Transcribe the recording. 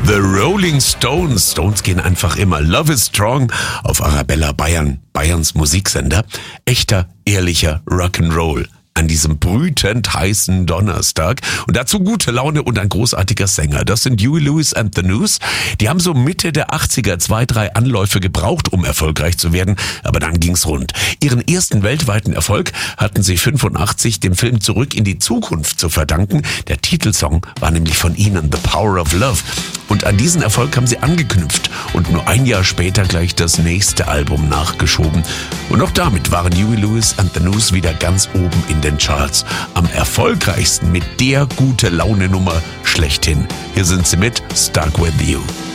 The Rolling Stones. Stones gehen einfach immer. Love is Strong auf Arabella Bayern, Bayerns Musiksender. Echter, ehrlicher Rock'n'Roll an diesem brütend heißen Donnerstag. Und dazu gute Laune und ein großartiger Sänger. Das sind Huey Lewis and the News. Die haben so Mitte der 80er 2-3 Anläufe gebraucht, um erfolgreich zu werden. Aber dann ging's rund. Ihren ersten weltweiten Erfolg hatten sie 85 dem Film Zurück in die Zukunft zu verdanken. Der Titelsong war nämlich von ihnen, The Power of Love. Und an diesen Erfolg haben sie angeknüpft und nur ein Jahr später gleich das nächste Album nachgeschoben. Und auch damit waren Huey Lewis and the News wieder ganz oben in den Charts. Am erfolgreichsten mit der Gute-Laune-Nummer schlechthin. Hier sind sie mit Stuck With You.